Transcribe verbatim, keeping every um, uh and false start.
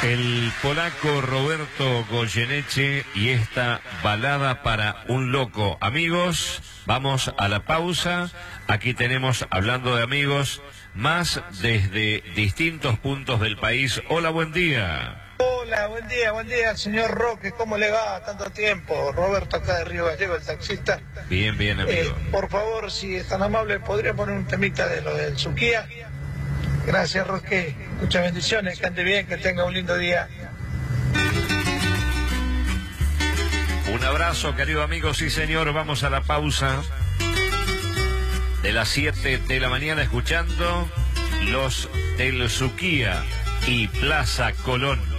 El polaco Roberto Goyeneche y esta balada para un loco. Amigos, vamos a la pausa. Aquí tenemos, hablando de amigos, más desde distintos puntos del país. Hola, buen día. Hola, buen día, buen día, señor Roque. ¿Cómo le va? Tanto tiempo. Roberto acá de Río Gallego, el taxista. Bien, bien, amigo. Eh, por favor, si es tan amable, ¿podría poner un temita de lo del Suquía? Gracias, Roque. Muchas bendiciones, que ande bien, que tenga un lindo día. Un abrazo, querido amigo. Sí, señor, vamos a la pausa de las siete de la mañana escuchando los del Suquía y Plaza Colón.